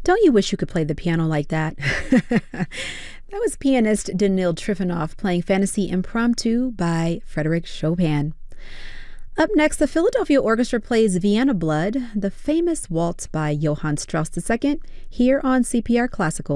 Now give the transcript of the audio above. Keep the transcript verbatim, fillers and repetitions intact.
Don't you wish you could play the piano like that? That was pianist Danil Trifonov playing Fantasy Impromptu by Frédéric Chopin. Up next, the Philadelphia Orchestra plays Vienna Blood, the famous waltz by Johann Strauss the Second, here on C P R Classical.